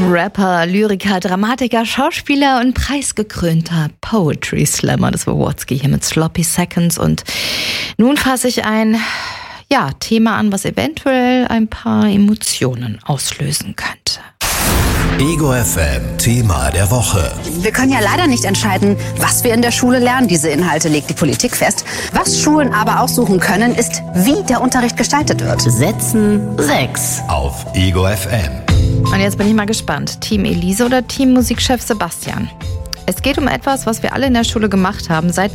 Rapper, Lyriker, Dramatiker, Schauspieler und preisgekrönter Poetry Slammer des Wowodzki hier mit Sloppy Seconds. Und nun fasse ich ein Thema an, was eventuell ein paar Emotionen auslösen könnte. Ego FM Thema der Woche. Wir können ja leider nicht entscheiden, was wir in der Schule lernen. Diese Inhalte legt die Politik fest. Was Schulen aber aussuchen können, ist, wie der Unterricht gestaltet wird. Sätzen 6 auf Ego FM. Und jetzt bin ich mal gespannt. Team Elise oder Team Musikchef Sebastian? Es geht um etwas, was wir alle in der Schule gemacht haben, seit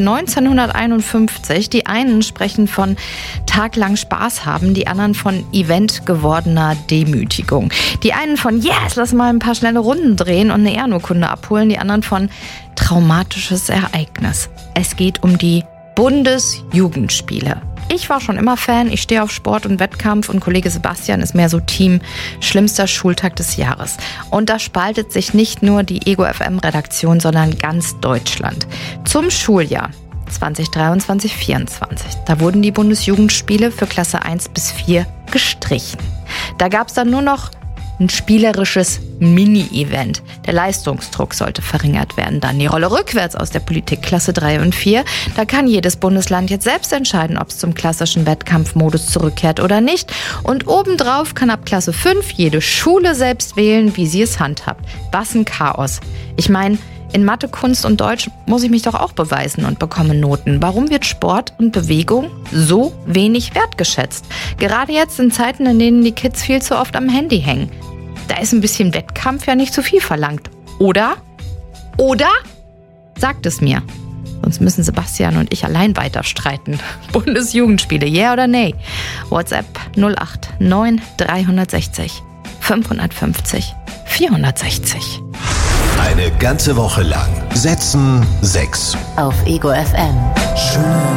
1951. Die einen sprechen von taglang Spaß haben, die anderen von Event gewordener Demütigung. Die einen von yes, lass mal ein paar schnelle Runden drehen und eine Ehrenurkunde abholen, die anderen von traumatisches Ereignis. Es geht um die Bundesjugendspiele. Ich war schon immer Fan, ich stehe auf Sport und Wettkampf und Kollege Sebastian ist mehr so Team schlimmster Schultag des Jahres. Und da spaltet sich nicht nur die Ego FM Redaktion, sondern ganz Deutschland. Zum Schuljahr 2023/24. Da wurden die Bundesjugendspiele für Klasse 1 bis 4 gestrichen. Da gab es dann nur noch ein spielerisches Mini-Event. Der Leistungsdruck sollte verringert werden. Dann die Rolle rückwärts aus der Politik Klasse 3 und 4. Da kann jedes Bundesland jetzt selbst entscheiden, ob es zum klassischen Wettkampfmodus zurückkehrt oder nicht. Und obendrauf kann ab Klasse 5 jede Schule selbst wählen, wie sie es handhabt. Was ein Chaos. Ich meine, in Mathe, Kunst und Deutsch muss ich mich doch auch beweisen und bekomme Noten. Warum wird Sport und Bewegung so wenig wertgeschätzt? Gerade jetzt in Zeiten, in denen die Kids viel zu oft am Handy hängen. Da ist ein bisschen Wettkampf ja nicht zu viel verlangt. Oder? Oder? Sagt es mir. Sonst müssen Sebastian und ich allein weiter streiten. Bundesjugendspiele, yeah oder nay? WhatsApp 089 360 550 460. Eine ganze Woche lang Sätzen 6 auf Ego FM. Schön.